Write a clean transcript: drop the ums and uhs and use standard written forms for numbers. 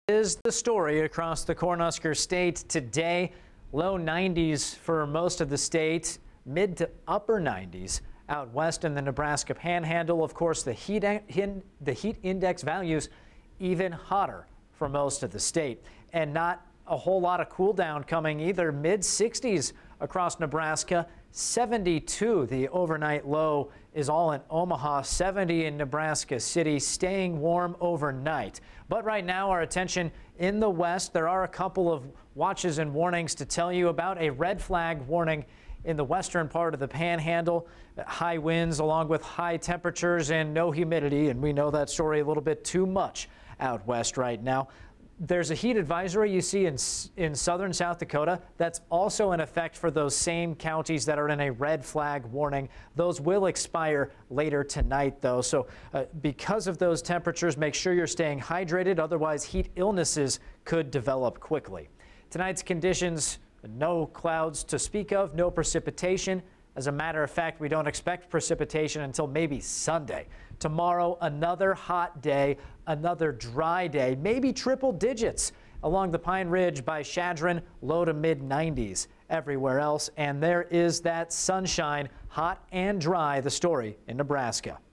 Is the story across the Cornhusker State today. Low 90s for most of the state, mid to upper 90s out west in the Nebraska Panhandle. Of course, the heat index values even hotter for most of the state, and not a whole lot of cool down coming either. Mid 60s across Nebraska, 72 the overnight low is all in Omaha, 70 in Nebraska City, staying warm overnight. But right now our attention in the west, there are a couple of watches and warnings to tell you about. A red flag warning in the western part of the Panhandle, high winds along with high temperatures and no humidity, and we know that story a little bit too much out west right now. There's a heat advisory you see in southern South Dakota that's also in effect for those same counties that are in a red flag warning. Those will expire later tonight, though. So because of those temperatures, make sure you're staying hydrated. Otherwise, heat illnesses could develop quickly. Tonight's conditions, no clouds to speak of, no precipitation. As a matter of fact, we don't expect precipitation until maybe Sunday. Tomorrow, another hot day, another dry day, maybe triple digits along the Pine Ridge by Chadron, low to mid 90s everywhere else. And there is that sunshine, hot and dry, the story in Nebraska.